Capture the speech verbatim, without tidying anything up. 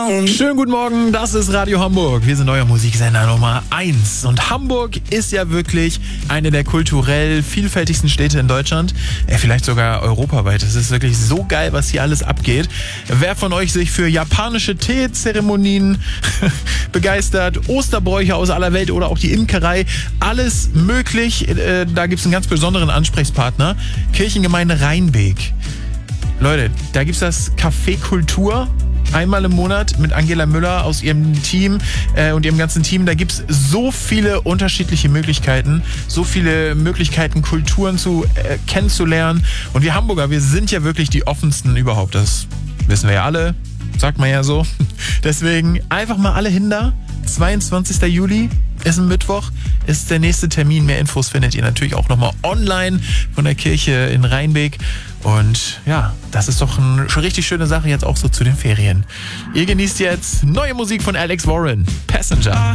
Schönen guten Morgen, das ist Radio Hamburg. Wir sind euer Musiksender Nummer eins. Und Hamburg ist ja wirklich eine der kulturell vielfältigsten Städte in Deutschland. Ja, vielleicht sogar europaweit. Es ist wirklich so geil, was hier alles abgeht. Wer von euch sich für japanische Teezeremonien begeistert, Osterbräuche aus aller Welt oder auch die Imkerei, alles möglich. Da gibt es einen ganz besonderen Ansprechpartner. Kirchengemeinde Rheinbeek. Leute, da gibt es das Café Kultur. Einmal im Monat mit Angela Müller aus ihrem Team äh, und ihrem ganzen Team. Da gibt es so viele unterschiedliche Möglichkeiten, so viele Möglichkeiten, Kulturen zu äh, kennenzulernen. Und wir Hamburger, wir sind ja wirklich die offensten überhaupt. Das wissen wir ja alle, sagt man ja so. Deswegen einfach mal alle hin da. zweiundzwanzigster Juli ist ein Mittwoch, ist der nächste Termin. Mehr Infos findet ihr natürlich auch nochmal online von der Kirche in Rheinbeek. Und ja, das ist doch eine richtig schöne Sache jetzt auch so zu den Ferien. Ihr genießt jetzt neue Musik von Alex Warren, Passenger.